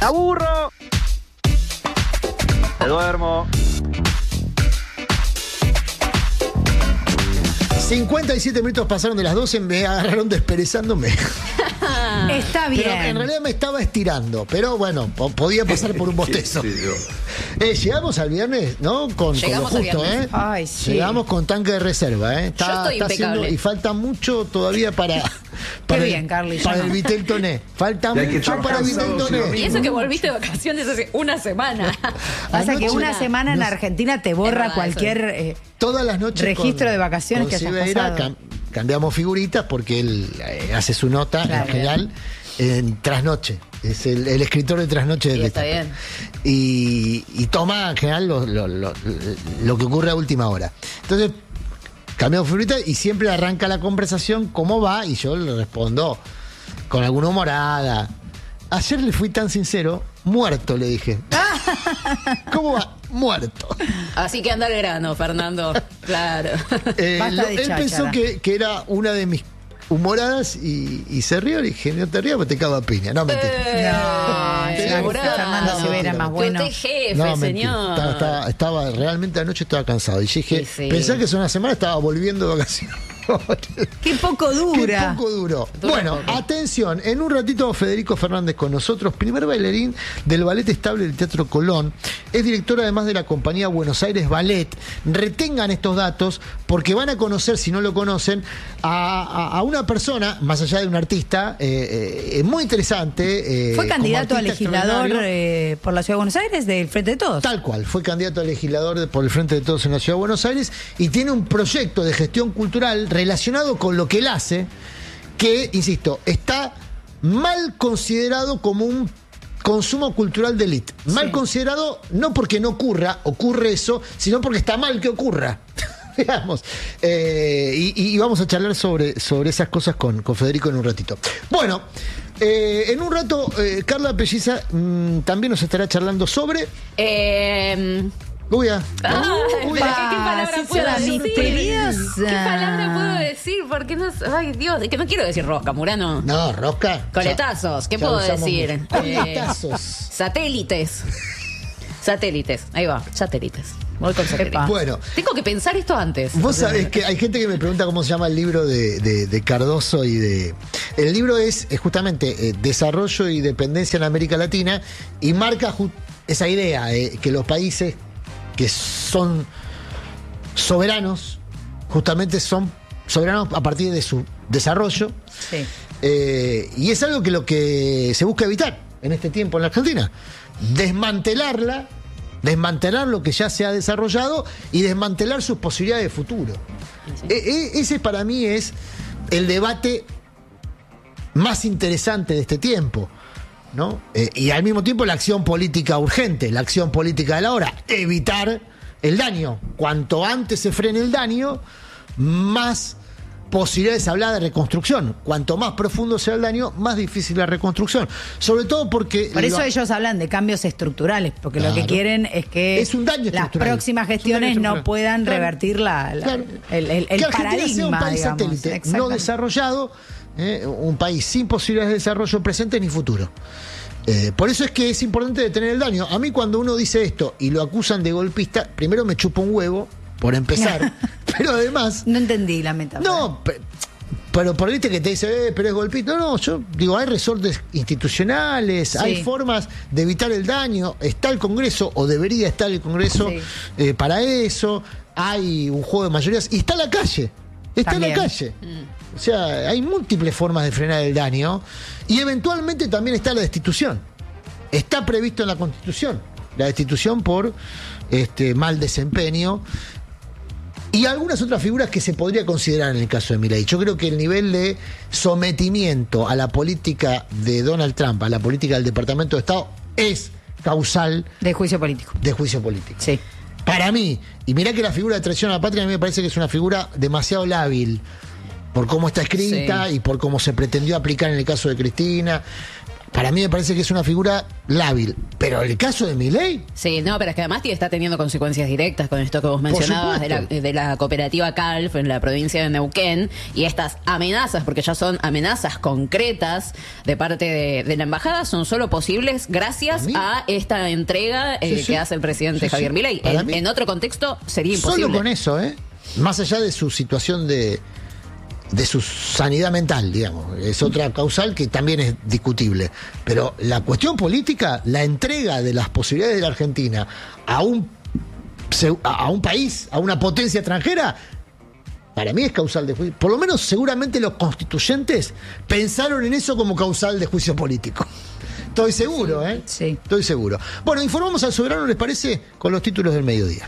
aburro. Me duermo. 57 minutos pasaron de las 12, me agarraron desperezándome. Está bien. Pero en realidad me estaba estirando, pero bueno, podía pasar por un bostezo. Llegamos al viernes, ¿no? Con lo justo, ¿eh? Ay, sí. Llegamos con tanque de reserva, ¿eh? Yo estoy impecable. Y falta mucho todavía para bien, Carly, para yo el no. Vitel Toné. Falta mucho para el Vitel Toné. Y eso que volviste de vacaciones hace una semana. Pasa que Anoche- una semana en Argentina te borra verdad, cualquier Todas las noches registro de vacaciones que hayas Silveira pasado. cambiamos figuritas porque él hace su nota Claro. en general en Trasnoche. Es el escritor de Trasnoche del Y está Destape. bien. Y toma en general lo que ocurre a última hora. Entonces, cambiamos figuritas y siempre arranca la conversación cómo va y yo le respondo con alguna humorada. Ayer le fui tan sincero, muerto, le dije. ¿Cómo va? Muerto. Así que anda al grano, Fernando. Claro. Basta de Él cháchara. pensó que era una de mis humoradas y se rió. Le dije, no te rías porque te cago a piña. No, mentira. No, Sí, Fernando no, Silveira no, más Que bueno. usted es jefe, No, señor. mentira. Estaba realmente anoche estaba cansado. Y dije, Sí, sí. pensá que hace una semana estaba volviendo de vacaciones. Qué poco Qué dura. poco duró. Dura Bueno, poco. atención, en un ratito Federico Fernández con nosotros, primer bailarín del Ballet Estable del Teatro Colón. Es director además de la compañía Buenos Aires Ballet. Retengan estos datos porque van a conocer, si no lo conocen, a una persona, más allá de un artista, muy interesante. Fue como candidato a artista legislador extraordinario. por la Ciudad de Buenos Aires del Frente de Todos. Tal cual, fue candidato a legislador por el Frente de Todos en la Ciudad de Buenos Aires y tiene un proyecto de gestión cultural relacionado con lo que él hace, que, insisto, está mal considerado como un consumo cultural de élite. Mal Sí. considerado no porque no ocurre eso, sino porque está mal que ocurra. Digamos. Y vamos a charlar sobre esas cosas con Federico en un ratito. Bueno, en un rato Carla Pelliza también nos estará charlando sobre... Uy, Ay, pero ¿qué palabra sí, puedo será decir? misteriosa. ¿Qué palabra puedo decir? Porque no. Ay, Dios, es que no quiero decir rosca, Murano. No, rosca. Coletazos, ¿qué Ya puedo usamos decir? mucho. Coletazos. Satélites. Satélites, ahí va, satélites. Voy con satélites. Epa. Bueno, Tengo que pensar esto antes. vos sabés que hay gente que me pregunta cómo se llama el libro de Cardoso y de... El libro es justamente Desarrollo y Dependencia en América Latina y marca esa idea que los países que son soberanos, justamente son soberanos a partir de su desarrollo. Sí. Y es algo que lo que se busca evitar en este tiempo en la Argentina. Desmantelar lo que ya se ha desarrollado y desmantelar sus posibilidades de futuro. Ese para mí es el debate más interesante de este tiempo, ¿no? Y al mismo tiempo la acción política urgente, la acción política de la hora, evitar el daño. Cuanto antes se frene el daño, más posibilidades hablar de reconstrucción. Cuanto más profundo sea el daño, más difícil la reconstrucción. Sobre todo porque... Por eso ellos hablan de cambios estructurales, porque lo que Claro. quieren es que Es un daño las estructural. próximas Es un daño gestiones no estructural. puedan Claro. revertir Claro. el que Argentina paradigma, sea un país digamos. satélite, no Exactamente. desarrollado, un país sin posibilidades de desarrollo presente ni futuro. Por eso es que es importante detener el daño. A mí cuando uno dice esto y lo acusan de golpista, primero me chupa un huevo, por empezar, pero además... No entendí la metáfora. No, pero por viste que te dice, pero es golpista. No, yo digo, hay resortes institucionales, Sí. hay formas de evitar el daño. Está el Congreso, o debería estar el Congreso Sí. para eso. Hay un juego de mayorías y está la calle. Está en la También. calle. O sea, hay múltiples formas de frenar el daño y eventualmente también está la destitución. Está previsto en la Constitución la destitución por mal desempeño y algunas otras figuras que se podría considerar en el caso de Milei. Yo creo que el nivel de sometimiento a la política de Donald Trump, a la política del Departamento de Estado, es causal De juicio político. de juicio político. Sí. Para mí, y mirá que la figura de traición a la patria a mí me parece que es una figura demasiado lábil por cómo está escrita Sí. y por cómo se pretendió aplicar en el caso de Cristina. para mí me parece que es una figura lábil. Pero el caso de Milei, Sí, no, pero es que además está teniendo consecuencias directas con esto que vos mencionabas supuesto. de la cooperativa CALF en la provincia de Neuquén y estas amenazas, porque ya son amenazas concretas de parte de la embajada, son solo posibles gracias Para mí. a esta entrega Sí, sí. que hace el presidente Sí, sí. Javier Milei. Para mí. En otro contexto sería imposible. solo con eso, más allá de su situación de su sanidad mental, digamos, es otra causal que también es discutible. Pero la cuestión política, la entrega de las posibilidades de la Argentina a un país, a una potencia extranjera, para mí es causal de juicio. Por lo menos seguramente los constituyentes pensaron en eso como causal de juicio político. Estoy seguro, ¿eh? Sí. Estoy seguro. Bueno, informamos al soberano, ¿les parece? Con los títulos del mediodía.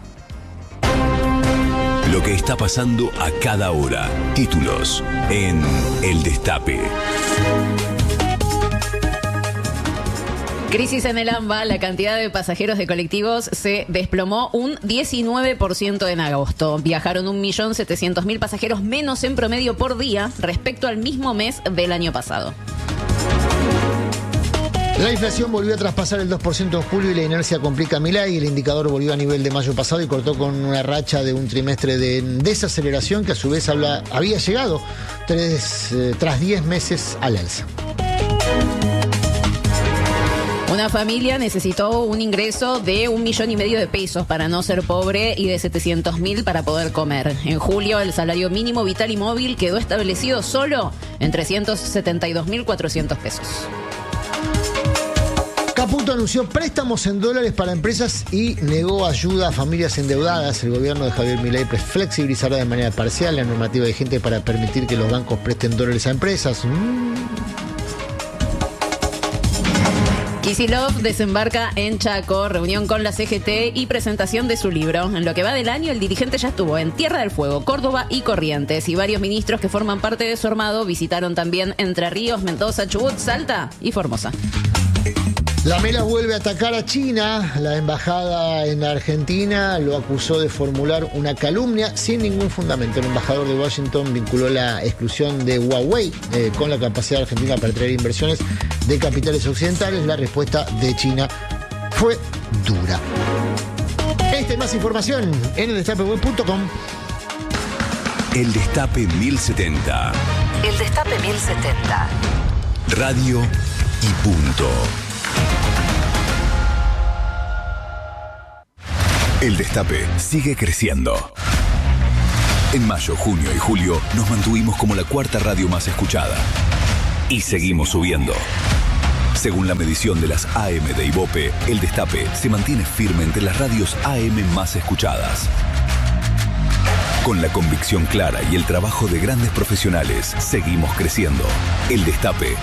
Lo que está pasando a cada hora. Títulos en El Destape. Crisis en el AMBA, la cantidad de pasajeros de colectivos se desplomó un 19% en agosto. Viajaron 1.700.000 pasajeros menos en promedio por día respecto al mismo mes del año pasado. La inflación volvió a traspasar el 2% en julio y la inercia complica a Milei. El indicador volvió a nivel de mayo pasado y cortó con una racha de un trimestre de desaceleración que a su vez había llegado tras 10 meses al alza. Una familia necesitó un ingreso de 1,5 millones de pesos para no ser pobre y de 700.000 para poder comer. En julio, el salario mínimo vital y móvil quedó establecido solo en 372.400 pesos. Caputo anunció préstamos en dólares para empresas y negó ayuda a familias endeudadas. El gobierno de Javier Milei flexibilizará de manera parcial la normativa vigente para permitir que los bancos presten dólares a empresas. Kicillof desembarca en Chaco, reunión con la CGT y presentación de su libro. En lo que va del año, el dirigente ya estuvo en Tierra del Fuego, Córdoba y Corrientes, y varios ministros que forman parte de su armado visitaron también Entre Ríos, Mendoza, Chubut, Salta y Formosa. La Mela vuelve a atacar a China. La embajada en la Argentina lo acusó de formular una calumnia sin ningún fundamento. El embajador de Washington vinculó la exclusión de Huawei con la capacidad argentina para atraer inversiones de capitales occidentales. La respuesta de China fue dura. Esta y más información en eldestapeweb.com. El Destape 1070. El Destape 1070. Radio y punto. El Destape sigue creciendo. En mayo, junio y julio nos mantuvimos como la cuarta radio más escuchada. Y seguimos subiendo. Según la medición de las AM de Ibope, El Destape se mantiene firme entre las radios AM más escuchadas. Con la convicción clara y el trabajo de grandes profesionales, seguimos creciendo. El Destape